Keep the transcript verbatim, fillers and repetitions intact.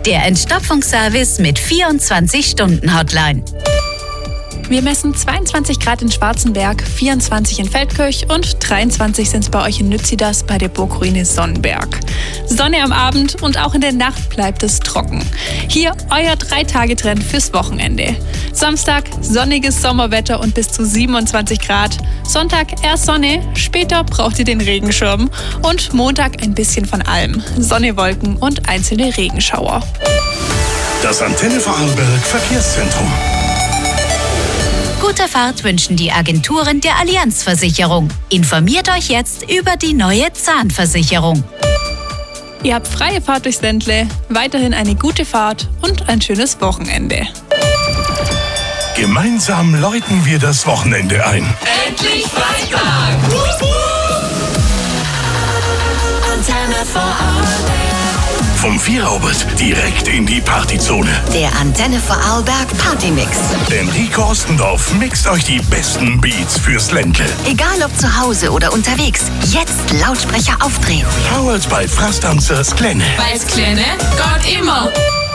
der Entstopfungsservice mit vierundzwanzig Stunden Hotline. Wir messen zweiundzwanzig Grad in Schwarzenberg, vierundzwanzig in Feldkirch und dreiundzwanzig sind es bei euch in Nützidas bei der Burgruine Sonnenberg. Sonne am Abend und auch in der Nacht bleibt es trocken. Hier euer drei-Tage-Trend fürs Wochenende. Samstag sonniges Sommerwetter und bis zu siebenundzwanzig Grad. Sonntag erst Sonne, später braucht ihr den Regenschirm. Und Montag ein bisschen von allem. Sonne, Wolken und einzelne Regenschauer. Das Antenne Vorarlberg Verkehrszentrum. Gute Fahrt wünschen die Agenturen der Allianz-Versicherung. Informiert euch jetzt über die neue Zahnversicherung. Ihr habt freie Fahrt durchs Ländle, weiterhin eine gute Fahrt und ein schönes Wochenende. Gemeinsam läuten wir das Wochenende ein. Endlich Freitag! Antenne Vorarlberg. Vom Vierraubert direkt in die Partyzone. Der Antenne Vorarlberg Partymix. Denn Rico Ostendorf mixt euch die besten Beats fürs Ländle. Egal ob zu Hause oder unterwegs, jetzt Lautsprecher aufdrehen. Powered by Frastanzers Klenne. Weil's Klenne geht immer.